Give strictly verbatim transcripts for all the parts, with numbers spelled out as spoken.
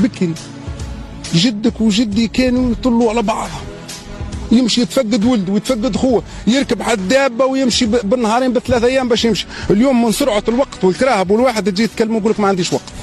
بكري جدك وجدي كانوا يطلوا على بعضهم، يمشي يتفقد ولده ويتفقد خوه، يركب على الدابه ويمشي بالنهارين بثلاث ايام باش يمشي. اليوم من سرعه الوقت والكراهب والواحد تجي تكلمه يقول لك ما عنديش وقت.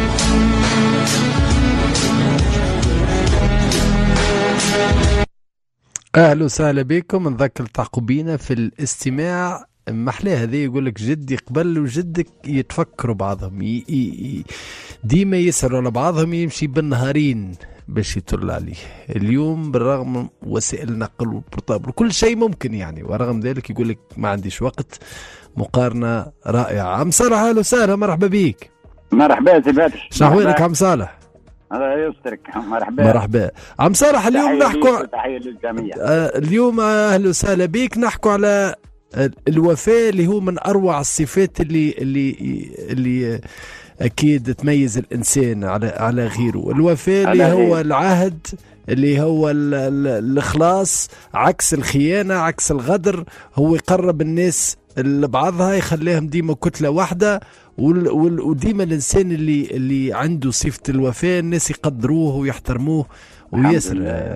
اهلا وسهلا بكم. نذكر تعقبينا في الاستماع. محلاه هذه يقول لك جدي قبل وجدك يتفكروا بعضهم، ي... ي... ديما يسألوا على بعضهم، يمشي بالنهارين باش يطل عليه. اليوم بالرغم من وسائل النقل والبورتابل وكل شيء ممكن يعني، ورغم ذلك يقول لك ما عنديش وقت. مقارنة رائعة. عم صالح اهلا وسهلا، مرحبا بيك. مرحبا سي بدر. شحوالك عم صالح؟ الله يسترك. مرحبا مرحبا عم صالح. اليوم نحكوا تحية للجميع. آه اليوم اهلا وسهلا بيك. نحكوا على الوفاء اللي هو من اروع الصفات اللي اللي اللي اكيد تميز الانسان على على غيره. الوفاء اللي هو العهد، اللي هو الاخلاص، عكس الخيانه، عكس الغدر. هو يقرب الناس لبعضها، يخليهم ديما كتله واحده. وديما الانسان اللي اللي عنده صفه الوفاء الناس يقدروه ويحترموه ويسر.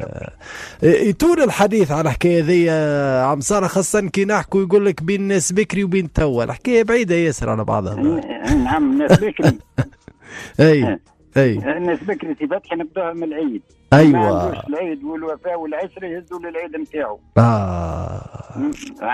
يطول الحديث على الحكايه ذي عم صالح، خاصه كي نحكوا يقول لك بين ناس بكري وبين توا، الحكايه بعيده ياسر على بعضها. نعم ناس بكري. اي اي الناس بكري سي فتحي نبداها من العيد. ايوه ما عندوش العيد والوفاء والعشره يهزوا للعيد نتاعو. اه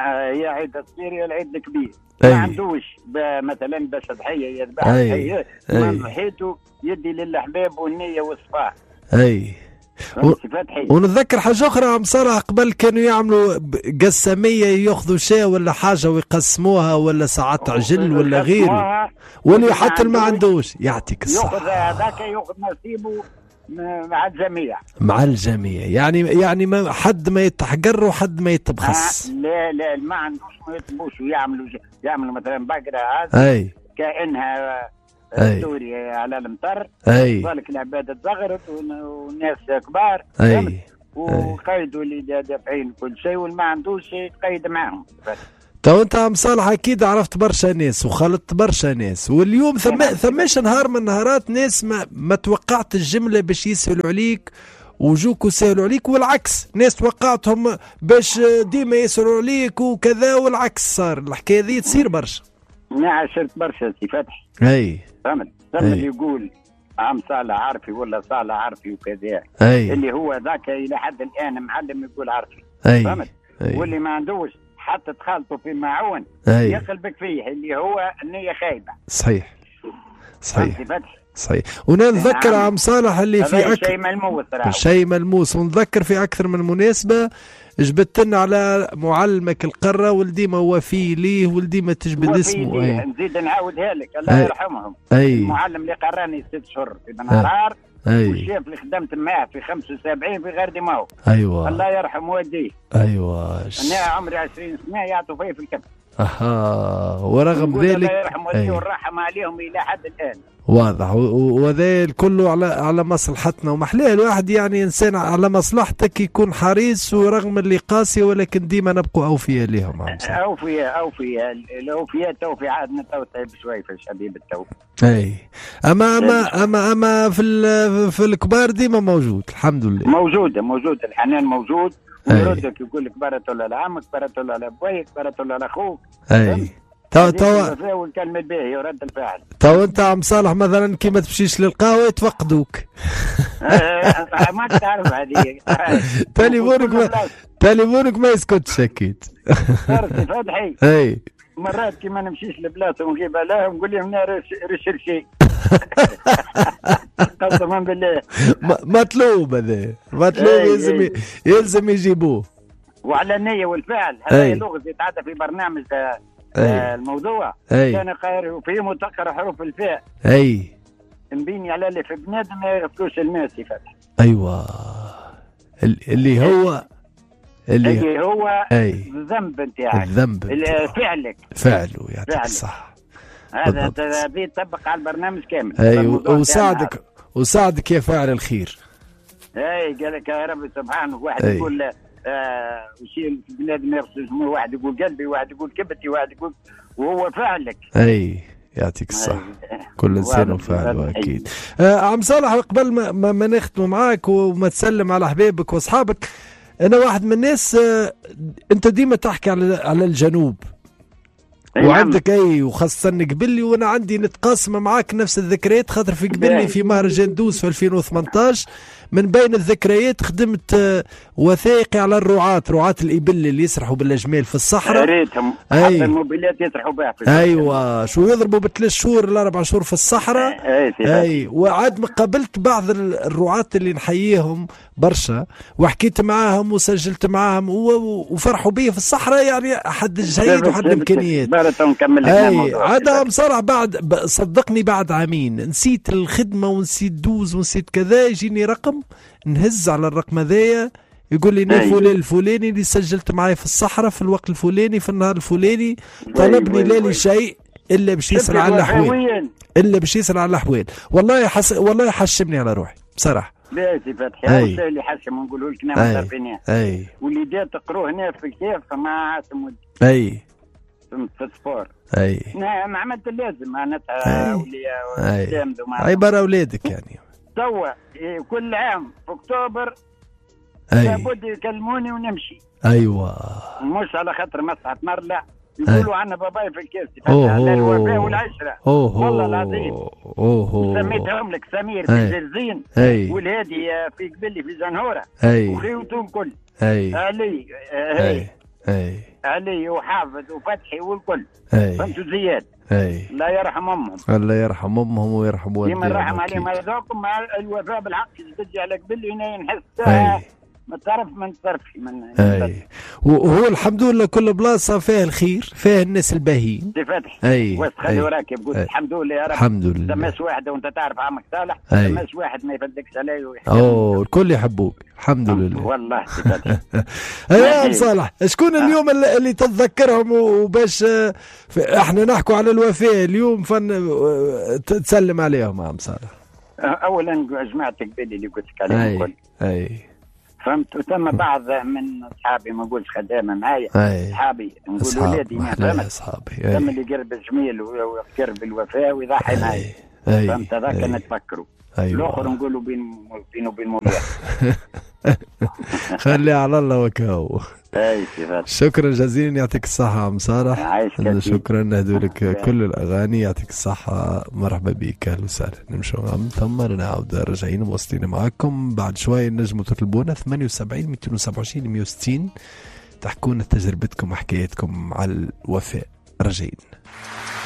يا عيد الصغير يا العيد الكبير. أي. ما عندوش مثلا باش تضحيه يذبح تضحيه، ما ضحيته يدي للاحباب والنيه والصفاح. اي و... ونتذكر حاجه اخرى عم صالح، قبل كانوا يعملوا قساميه، ياخذوا شاة ولا حاجه ويقسموها، ولا ساعات عجل ولا غيره، واللي حتى ما عندوش يعطيك الصحه ياخذ هذاك ياخذ نصيبه مع الجميع. مع الجميع يعني يعني ما حد ما يتحقر وحد ما يتبخس. آه لا لا ما عندوش ما يطبوش ويعملوا يعملوا مثلا بقره هذه اي كانها سوري على المطر. اي ذلك العباد تزغرت والناس كبار. اي وقيدوا اللي دافعين كل شيء، واللي ما عندوش يتقيد معهم. تو انت عم صالح اكيد عرفت برشا ناس وخلطت برشا ناس، واليوم ثم ثماش نهار من نهارات ناس ما, ما توقعت الجمله باش يسهلوا عليك وجوك وسهلوا عليك، والعكس ناس توقعتهم باش ديما يسهلوا عليك وكذا، والعكس صار. الحكايه ذي تصير برشا. انا عشرت برشا سي فتحي. اي فهمت. ثم اللي يقول عم صالح عرفي ولا صالح عرفي وكذا، أي. اللي هو ذاك الى حد الان معلم يقول عرفي. أي. فهمت. أي. واللي ما عندوش حتى تخلطوا في معون يقلبك فيه، اللي هو النية خايبة. صحيح صحيح صحيح. ونتذكر عم صالح اللي في أكثر شيء ملموس شيء ملموس. ونتذكر في أكثر من مناسبة جبت لنا على معلمك القرة، ولديما وفي ليه ولديما تجبد اسمه. أي. نزيد نعاودها لك الله أي. يرحمهم. أي. المعلم اللي قراني ست شهور في بنهار، أي. والشيف اللي خدمت معاه في خمسة وسبعين في غير دماغه. أيوة. الله يرحم والديه. أيوة. أنا عمري عشرين سنة يعطوا فيا في الكف. أها. ورغم ذلك الله يرحم والديه والرحم عليهم إلى حد الآن. واضح. وذا كله على على مصلحتنا، ومحلاه الواحد يعني انسان على مصلحتك يكون حريص، ورغم اللي قاسي ولكن ديما نبقوا اوفياء لهم. اوفياء اوفياء الاوفياء تو في عهدنا تو تعب شوي في الشبيب التو. اي اما اما اما اما في في الكبار ديما موجود الحمد لله. موجود موجود الحنان موجود، ويردك يقول لك بارت الله لعمك، بارت الله لابويك، بارت الله لاخوك. اي تو تو والكلمة باهية ورد الفعل. تو انت عم صالح مثلا كي ما تمشيش للقهوة يتفقدوك. ما تعرف هذه. تليفونك ما تليفونك ما يسكتش اكيد. صارت فتحي. اي مرات كي ما نمشيش لبلاصة ونجيب عليهم نقول لهم رشرشي. قسما بالله. مطلوب هذا مطلوب، يلزم يلزم يجيبوه. وعلى النية والفعل هذا لغز يتعدى في برنامج أي. الموضوع أي. كان قاير فيه متقر حروف الفاء. اي نبيني على اللي في بنادم ما يغفلوش الماس يفتح. ايوه اللي هو اللي, اللي هو أي. الذنب نتاعك، الذنب فعلك فعله يعطيك الصح. هذا هذا يطبق على البرنامج كامل. اي وساعدك وساعدك يا فاعل الخير. اي قال لك يا رب سبحانه. واحد أي. يقول آه وشيء في بلاد ما يغسل، واحد يقول قلبي، واحد يقول كبتي، واحد يقول، وهو فعلك. اي يعطيك الصحة. كل إنسان وفعله أكيد. آه عم صالح قبل ما, ما, ما نختم معاك وما تسلم على حبيبك وأصحابك، أنا واحد من الناس آه أنت ديما تحكي على على الجنوب وعندك اي وخاصة قبلي، وانا عندي نتقاسم معاك نفس الذكريات، خاطر في قبلي في مهرجان دوس في ألفين وثمانطاش من بين الذكريات خدمت وثائقي على الرعاة، رعاة الإبل اللي يسرحوا بالأجمال في الصحراء. ريتهم حتى الموبيلات يسرحوا بها في الصحراء. ايوه شو يضربوا بثلاث شهور الاربع شهور في الصحراء. اي, أي. وعاد ما قابلت بعض الرعاة اللي نحييهم برشا وحكيت معاهم وسجلت معاهم وفرحوا بي في الصحراء، يعني حد الجهيد وحد الامكانيات. اي عاد بصراحه بعد صدقني بعد عامين نسيت الخدمه ونسيت دوز ونسيت كذا، يجيني رقم نهز على الرقم هذايا يقول لي أيه. فلان الفلاني اللي سجلت معي في الصحراء في الوقت الفلاني في النهار الفلاني طلبني لا لي شيء الا باش يسال على الاحوال، الا باش يسال على الاحوال. والله حس... والله حشمني على روحي بصراحه. لا سي فتحي الشيء اللي حشم نقولوا لك نعم عارفينه. اي واللي تقروه هنا في الكيف مع عاصم اي في السبور. اي نعم عملت اللازم معناتها اولياء عباره اولادك يعني. توا كل عام في اكتوبر أي. لابد يكلموني ونمشي. ايوه مش على خاطر مسعة مرلع يقولوا عنا باباي في الكاس على الوفاء والعشره. والله العظيم اوه سميتهم لك سمير في زرزين والهادي في قبلي في زنهوره وخيوتهم كل اي علي اي اي علي وحافظ وفتحي والكل فهمتوا زياد. اي لا يرحم امهم. الله يرحم امهم ويرحم والديهم. ديما نرحم عليهم هذوكم مع الوفاء بالحق تجي على قبل هنا نحس ما تعرف من طرفي من اي. وهو الحمد لله كل بلاصه فيها الخير، فيها الناس الباهيين. سي فتحي اي وخلي وراك يقول الحمد لله يا رب. الحمد لله. تماس واحده وانت تعرف عمك صالح، تماس واحد ما يفدكش عليه ويحترمك. اوه الكل يحبوك الحمد لله. والله سي فتحي. ايوه صالح شكون اليوم اللي, اللي تتذكرهم وباش احنا نحكوا على الوفاء اليوم فن تسلم عليهم عم صالح؟ اولا جماعه قبيلي اللي قلت لك عليهم الكل. اي فهمت. وثم بعض من اصحابي ما نقولش خدامه معايا اصحابي نقول ولادي ما فهمت اصحابي ثم اللي قرب الجميل ويقرب الوفاء ويضحي معي. فهمت هذاك نتفكروا. الاخر نقولوا بين بين وبين مولاي. خلي على الله وكاو. اي شكرا جزيلا يعطيك الصحة عم صالح. شكرا نهدولك كل الأغاني يعطيك الصحة. مرحبا بك أهلا وسهلا. نمشوا عم ثم نعاود راجعين مواصلين معكم بعد شوي. نجموا تطلبونا ثمانية وسبعين مئتين وسبعة وعشرين مئة وستين تحكونا تجربتكم وحكايتكم على الوفاء. راجعين.